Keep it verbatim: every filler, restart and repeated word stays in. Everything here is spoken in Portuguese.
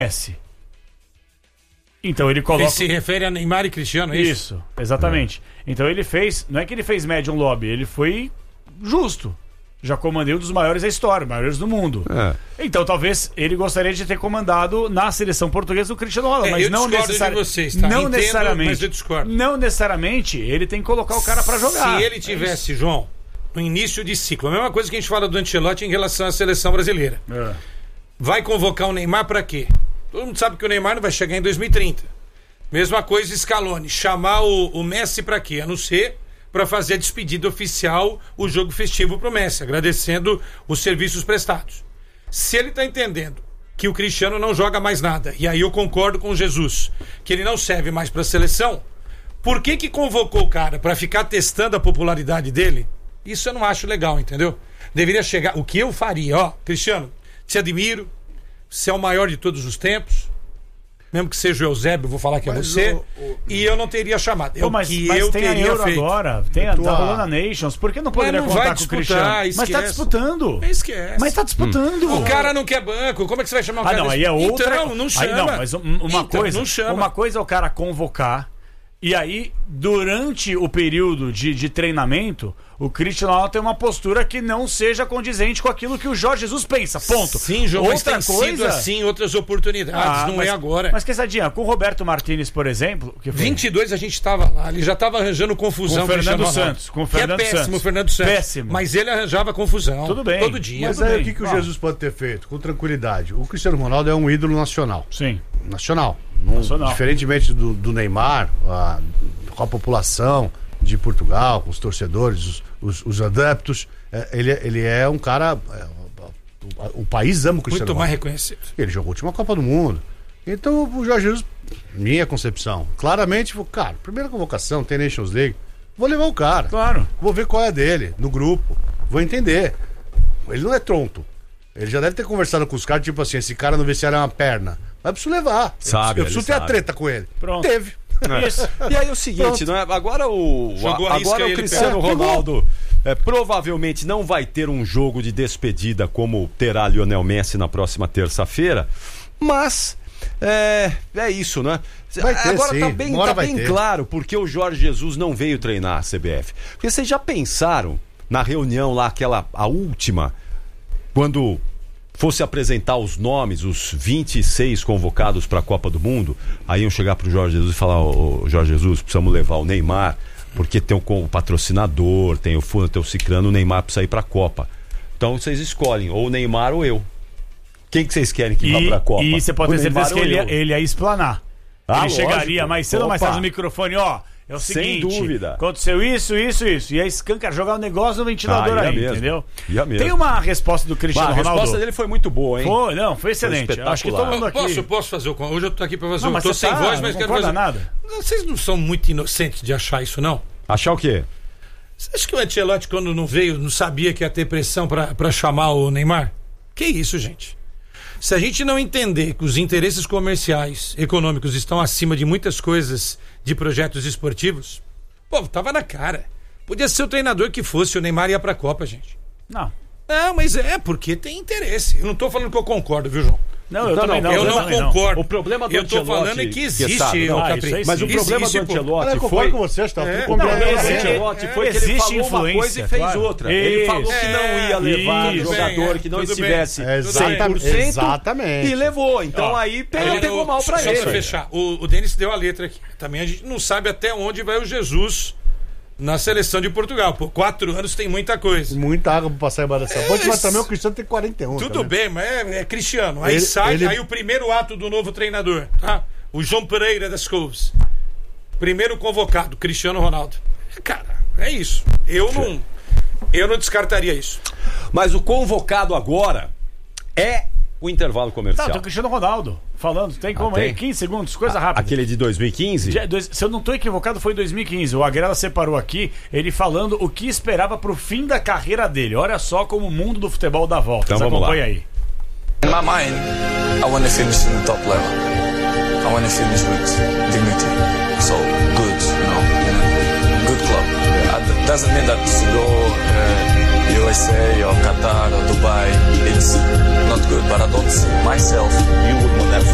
Messi. Então ele coloca... Ele se refere a Neymar e Cristiano, é isso? Isso, exatamente. É. Então ele fez... Não é que ele fez médium lobby, ele foi justo. Já comandei um dos maiores da história, maiores do mundo. É. Então talvez ele gostaria de ter comandado na seleção portuguesa o Cristiano Ronaldo, é, mas não necessariamente. Vocês, tá? Não Entendo, necessariamente. Mas eu discordo. Não necessariamente ele tem que colocar o cara pra jogar. Se ele tivesse, é João, no início de ciclo, a mesma coisa que a gente fala do Ancelotti em relação à seleção brasileira. É. Vai convocar o Neymar pra quê? Todo mundo sabe que o Neymar não vai chegar em dois mil e trinta. Mesma coisa Scaloni, chamar o, o Messi pra quê? A não ser para fazer a despedida oficial, o jogo festivo pro Messi, agradecendo os serviços prestados. Se ele tá entendendo que o Cristiano não joga mais nada, e aí eu concordo com o Jesus, que ele não serve mais pra seleção, por que que convocou o cara? Pra ficar testando a popularidade dele? Isso eu não acho legal, entendeu? Deveria chegar, o que eu faria, ó, Cristiano, te admiro, você é o maior de todos os tempos, mesmo que seja o Eusébio, eu vou falar que é mas você, o, o... e eu não teria chamado. É Pô, mas, o que mas eu tem teria a Euro feito. Agora, tem a, tua... tá rolando a Nations, por que não poderia não contar vai com disputar, o Cristiano? esquece. Mas tá disputando. Esquece. Mas tá disputando. Hum. O cara não quer banco, como é que você vai chamar o ah, cara? Ah, não, aí é outra... Então, não chama. Aí não, mas uma então, coisa, não chama. uma coisa é o cara convocar, e aí, durante o período de, de treinamento, o Cristiano Ronaldo tem uma postura que não seja condizente com aquilo que o Jorge Jesus pensa. Ponto. Sim, João, outra mas tem coisa... sido assim outras oportunidades, ah, não mas, é agora. Mas, Quesadinha, com o Roberto Martínez, por exemplo... Que foi? vinte e dois a gente estava lá, ele já estava arranjando confusão com o Fernando Santos. Com o Fernando que é péssimo, Santos. o Fernando Santos. Péssimo. Mas ele arranjava confusão. Tudo bem. Todo dia. Mas Tudo aí bem. o que, que o ah. Jesus pode ter feito? Com tranquilidade. O Cristiano Ronaldo é um ídolo nacional. Sim. Nacional. nacional. Diferentemente do, do Neymar, a, com a população de Portugal, com os torcedores, os, os, os adeptos, é, ele, ele é um cara... É, o, o país ama o Cristiano Muito Ronaldo. mais reconhecido. Ele jogou a última Copa do Mundo. Então o Jorge Jesus, minha concepção, claramente, cara, primeira convocação, tem Nations League, vou levar o cara. Claro. Vou ver qual é dele, no grupo, vou entender. Ele não é tonto. Ele já deve ter conversado com os caras, tipo assim, esse cara no vestiário é uma perna. Mas preciso levar. Sabe, eu preciso ter sabe. a treta com ele. Pronto. Teve. É. Isso. E aí o seguinte, não é? Agora o Jogou a agora risca o Cristiano ele Ronaldo é, provavelmente não vai ter um jogo de despedida como terá Lionel Messi na próxima terça-feira, mas é, é isso, né? Vai ter, agora sim. tá bem, tá bem claro porque o Jorge Jesus não veio treinar a C B F. Porque vocês já pensaram na reunião lá, aquela a última, quando fosse apresentar os nomes, os vinte e seis convocados para a Copa do Mundo, aí iam chegar pro Jorge Jesus e falar: ô, Jorge Jesus, precisamos levar o Neymar, porque tem o, o patrocinador, tem o fundo, tem o Cicrano, o Neymar precisa ir para a Copa. Então vocês escolhem, ou o Neymar ou eu. Quem que vocês querem que e, vá para a Copa? E você pode o ter certeza Neymar que ele, eu. ia- ele ia explanar. Ah, ele lógico. chegaria mais cedo ou mais Opa. tarde no microfone, ó. É o Sem seguinte, dúvida. aconteceu isso, isso, isso. E aí, escancar, jogar o negócio no ventilador Ah, ia aí, mesmo. entendeu? Ia mesmo. Tem uma resposta do Cristiano Bah, a Ronaldo. resposta dele foi muito boa, hein? Foi, não, foi excelente. espetacular. Acho que todo mundo aqui... Posso, posso fazer o... Hoje eu tô aqui pra fazer Não, o... mas Tô você sem tá, voz, mas não quero concorda fazer... nada. Vocês não são muito inocentes de achar isso, não? Achar o quê? Você acha que o Ancelotti, quando não veio, não sabia que ia ter pressão pra, pra chamar o Neymar? Que isso, gente? Se a gente não entender que os interesses comerciais, econômicos estão acima de muitas coisas de projetos esportivos, pô, tava na cara. Podia ser o treinador que fosse, o Neymar ia pra Copa, gente. Não. Não, mas é porque tem interesse. Eu não tô falando que eu concordo, viu, João? Não, eu Não, também não, não. eu não também concordo. O problema do Eu tô Ancelotti, falando é que que existe sabe, o não, ah, Capricho. isso aí Mas o sim. problema Existe, do pô. Ancelotti Olha, eu foi... concordo com você, está É, tudo não, completamente esse- O certo. Ancelotti é, foi que ele existe falou uma influência, coisa e fez claro. outra. Ele falou Isso. que não ia levar Isso. jogador Bem, que não tudo estivesse bem, tudo cem por cento bem. Exatamente. e levou. Então Ó, aí pegou, Aí, pegou o- mal pra só ele. pra fechar, o, o Denis deu a letra aqui. Também a gente não sabe até onde vai o Jesus na seleção de Portugal. Por quatro anos tem muita coisa. Muita água pra passar embaixo dessa ponte, É, mas também o Cristiano tem quarenta e um. Tudo também. bem, mas é, é Cristiano. Aí Ele- sai, ele- aí o primeiro ato do novo treinador, tá? O João Pereira das Couves. Primeiro convocado, Cristiano Ronaldo. Cara, é isso. Eu não, eu não descartaria isso. Mas o convocado agora é o intervalo Tá, comercial. tem o Cristiano Ronaldo falando. Tem como Ah, aí? tem? quinze segundos, coisa rápida. Aquele de dois mil e quinze? Já- dois- se eu não estou equivocado, foi em dois mil e quinze. O Agrela separou aqui, ele falando o que esperava pro fim da carreira dele. Olha só como o mundo do futebol dá voltas. Então vamos lá. Acompanha aí. In my mind, I want to finish in the top level. I want to finish with dignity. So good, you know, in a good club. It doesn't mean that to go uh, U S A or Qatar or Dubai. It's not good, but I don't see myself. You would not have